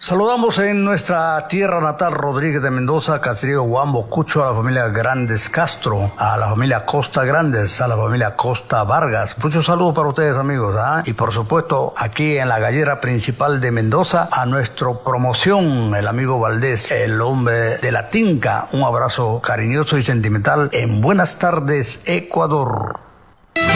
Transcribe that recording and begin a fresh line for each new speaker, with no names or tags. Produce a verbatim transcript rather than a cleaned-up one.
Saludamos en nuestra tierra natal, Rodríguez de Mendoza, Caserío Huambo, Cucho, a la familia Grandes Castro, a la familia Costa Grandes, a la familia Costa Vargas. Muchos saludos para ustedes, amigos, ¿ah? Y por supuesto, aquí en la gallera principal de Mendoza, a nuestro promoción, el amigo Valdés, el hombre de la Tinca. Un abrazo cariñoso y sentimental en Buenas Tardes, Ecuador.